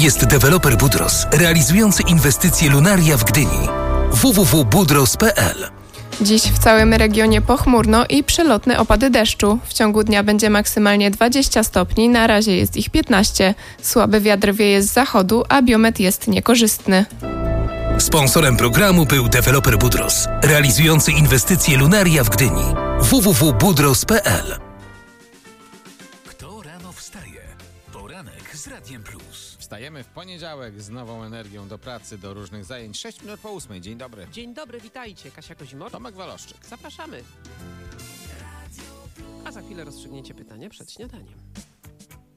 jest deweloper Budros, realizujący inwestycje Lunaria w Gdyni. www.budros.pl. Dziś w całym regionie pochmurno i przelotne opady deszczu. W ciągu dnia będzie maksymalnie 20 stopni, na razie jest ich 15. Słaby wiatr wieje z zachodu, a biometr jest niekorzystny. Sponsorem programu był deweloper Budros, realizujący inwestycje Lunaria w Gdyni. www.budros.pl. Kto rano wstaje? Poranek z Radiem Plus. Wstajemy w poniedziałek z nową energią do pracy, do różnych zajęć. 6 minut po 8. Dzień dobry. Dzień dobry, witajcie. Kasia Kozimor. Tomek Waloszczyk. Zapraszamy. A za chwilę rozstrzygnięcie pytania przed śniadaniem.